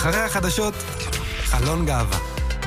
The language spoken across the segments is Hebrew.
אחרי החדשות, חלון גאווה.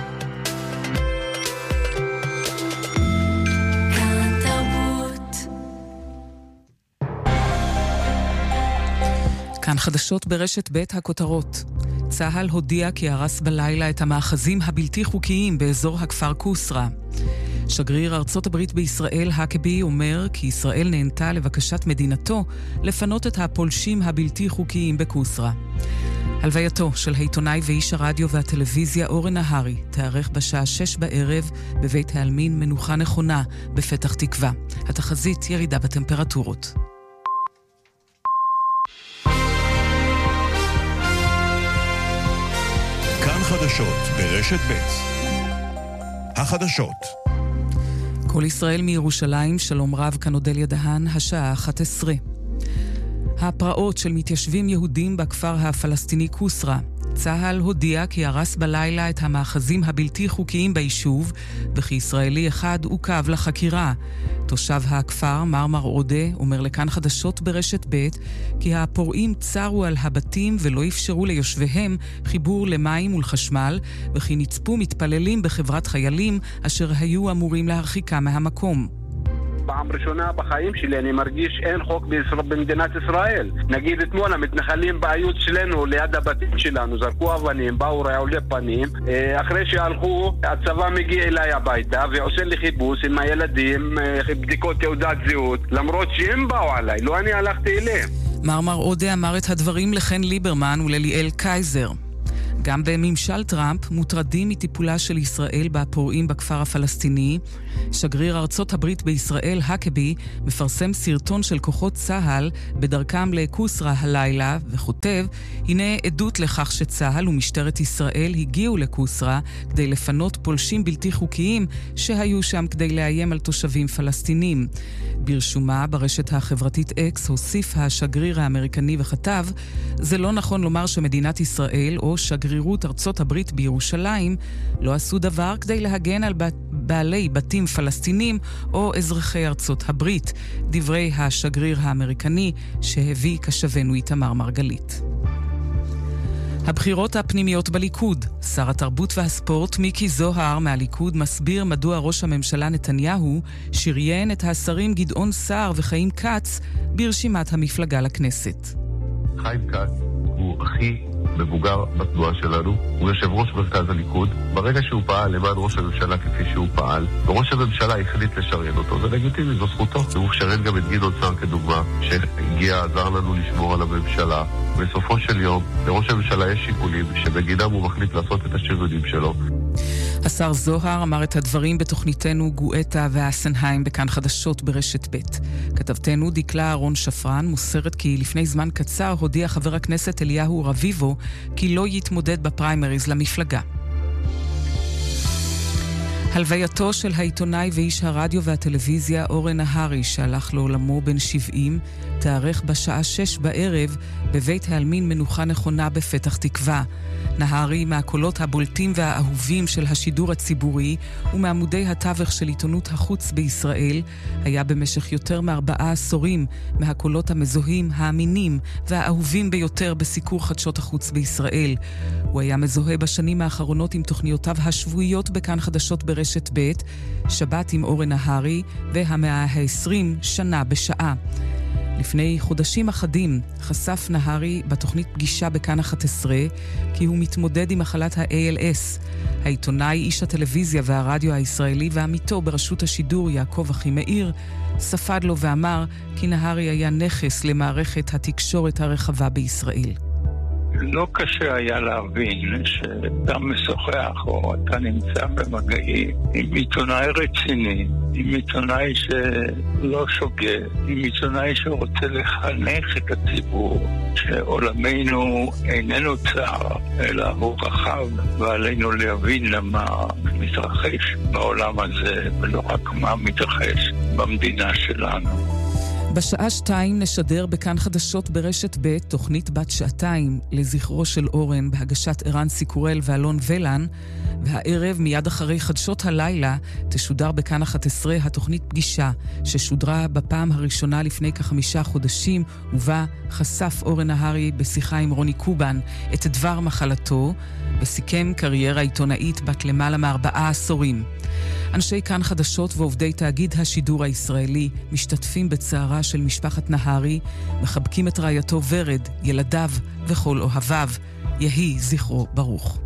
כאן חדשות ברשת ב' הכותרות. צהל הודיע כי הרס בלילה את המאחזים הבלתי חוקיים באזור הכפר קוסרה. שגריר ארצות הברית בישראל הקבי אומר כי ישראל נענתה לבקשת מדינתו לפנות את הפולשים הבלתי חוקיים בקוסרה. הלווייתו של העיתונאי ואיש הרדיו והטלוויזיה אורן נהרי תארך בשעה 6 בערב בבית העלמין מנוחה נכונה בפתח תקווה. התחזית ירידה בטמפרטורות. כאן חדשות ברשת ב' החדשות. כל ישראל מירושלים, שלום רב, כאן אודליה דהן, השעה 11. הפרעות של מתיישבים יהודים בכפר הפלסטיני קוסרה. צהל הודיע כי הרס בלילה את המאחזים הבלתי חוקיים ביישוב, וכי ישראלי אחד עוכב לחקירה. תושב הכפר, מרמר עודה, אומר לכאן חדשות ברשת ב' כי הפורעים צרו על הבתים ולא אפשרו ליושביהם חיבור למים ולחשמל, וכי נצפו מתפללים בחברת חיילים אשר היו אמורים להרחיקה מהמקום. פעם ראשונה בחיים שלי אני מרגיש אין חוק במדינת ישראל. נגיד אתמול המתנחלים בעיות שלנו ליד הבתים שלנו זרקו אבנים, באו רעולי פנים. אחרי שהלכו הצבא מגיע אליי הביתה ועושה לי חיפוש עם הילדים, בדיקות תעודת זהות, למרות שהם באו עליי, לא אני הלכתי אליהם. מרמר עודה אמר את הדברים לחן ליברמן ולליאל קייזר. גם בממשל טראמפ מוטרדים מטיפולה של ישראל בפורעים בכפר הפלסטיני. שגריר ארצות הברית בישראל הקבי מפרסם סרטון של כוחות צהל בדרכם לקוסרה הלילה וכותב, הנה עדות לכך שצהל ומשטרת ישראל הגיעו לקוסרה כדי לפנות פולשים בלתי חוקיים שהיו שם כדי לאיים על תושבים פלסטינים. ברשומה ברשת החברתית אקס הוסיף השגריר האמריקני וכתב, זה לא נכון לומר שמדינת ישראל או שגרירות ארצות הברית בירושלים לא עשו דבר כדי להגן על בעלי בתים פלסטינים או אזרחי ארצות הברית. דברי השגריר האמריקני שהביא כשבנו איתמר מרגלית. הבחירות הפנימיות בליכוד. שר התרבות והספורט מיקי זוהר מהליכוד מסביר מדוע ראש הממשלה נתניהו שריין את השרים גדעון סער וחיים כץ ברשימת המפלגה לכנסת. חיים כץ הוא הכי מבוגר בתנועה שלנו, הוא יושב ראש מרכז הליכוד. ברגע שהוא פעל למען ראש הממשלה כפי שהוא פעל, וראש הממשלה החליט לשריין אותו, זה לגיטימי, זו זכותו. הוא שריין גם את גדעון סער כדוגמה, שהגיע, עזר לנו לשמור על הממשלה. בסופו של יום, לראש הממשלה יש שיקולים שבגינם הוא מחליט לעשות את השריונים שלו. השר זוהר אמר את הדברים בתוכניתנו גואטה והסנהיים בכאן חדשות ברשת ב'. כתבתנו דקלה אהרון שפרן מוסרת כי לפני זמן קצר הודיע חבר הכנסת אליהו רביבו כי לא יתמודד בפריימריז למפלגה. הלווייתו של העיתונאי ואיש הרדיו והטלוויזיה אורן נהרי שהלך לעולמו בן 70 תארך בשעה 6 בערב בבית העלמין מנוחה נכונה בפתח תקווה. נהרי מהקולות הבולטים והאהובים של השידור הציבורי ומעמודי התווך של עיתונות החוץ בישראל, היה במשך יותר מ4 עשורים מהקולות המזוהים, האמינים והאהובים ביותר בסיקור חדשות החוץ בישראל. הוא היה מזוהה בשנים האחרונות עם תוכניותיו השבועיות בכאן חדשות ברשת ב', שבת עם אורן נהרי והמאה ה-20 שנה בשעה. לפני חודשים אחדים חשף נהרי בתוכנית פגישה בכאן 11 כי הוא מתמודד עם מחלת ה-ALS. העיתונאי, איש הטלוויזיה והרדיו הישראלי ועמיתו ברשות השידור יעקב אחימאיר ספד לו ואמר כי נהרי היה נכס למערכת התקשורת הרחבה בישראל. לא קשה היה להבין שאתה משוחח או אתה נמצא במגעים עם עיתונאי רציני, עם עיתונאי שלא שוגה, עם עיתונאי שרוצה לחנך את הציבור, שעולמנו איננו צר, אלא הוא רחב, ועלינו להבין למה מתרחש בעולם הזה, ולא רק מה מתרחש במדינה שלנו. בשעה 2 נשדר בכאן חדשות ברשת ב' תוכנית בת שעתיים לזכרו של אורן בהגשת ערן סיקורל ואלון ולן, והערב מיד אחרי חדשות הלילה תשודר בכאן 11 התוכנית פגישה ששודרה בפעם הראשונה לפני כ5 חודשים, ובה חשף אורן נהרי בשיחה עם רוני קובן את דבר מחלתו וסיכם קריירה עיתונאית בת למעלה מ4 עשורים. אנשי כאן חדשות ועובדי תאגיד השידור הישראלי משתתפים בצערה של משפחת נהרי, מחבקים את רעייתו ורד, ילדיו וכל אוהביו. יהי זכרו ברוך.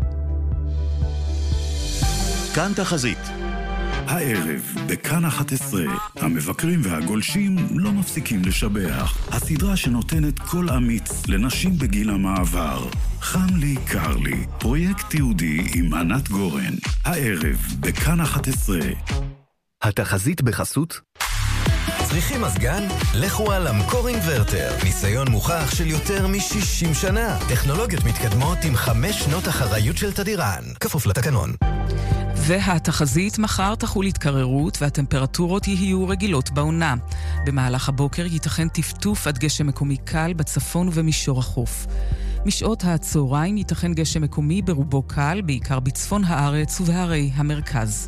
כאן תחזית. הערב, בכאן 11, המבקרים והגולשים לא מפסיקים לשבח. הסדרה שנותנת קול אמיץ לנשים בגיל המעבר. חם לי, קר לי. פרויקט תיעודי עם ענת גורן. הערב, בכאן 11. התחזית בחסות? צריכים מזגן? לכו על המקור אינברטר. ניסיון מוכח של יותר מ-60 שנה. טכנולוגיות מתקדמות עם 5 שנות אחריות של תדירן. כפוף לתקנון. והתחזית מחר תחול התקררות והטמפרטורות יהיו רגילות בעונה. במהלך הבוקר ייתכן טפטוף עד גשם מקומי קל בצפון ובמישור החוף. משעות הצהריים ייתכן גשם מקומי ברובו קל, בעיקר בצפון הארץ ובהרי המרכז.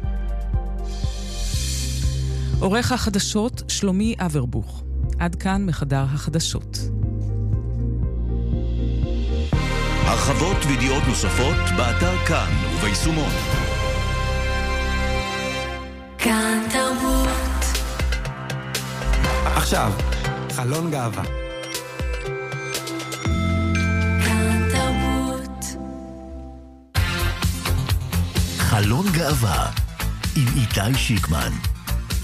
עורך החדשות שלומי אברבוך. עד כאן מחדר החדשות. הרחבות וידיעות נוספות באתר כאן וביישומון. כאן תרבות. עכשיו, חלון גאווה. כאן תרבות. חלון גאווה עם איתי שיקמן.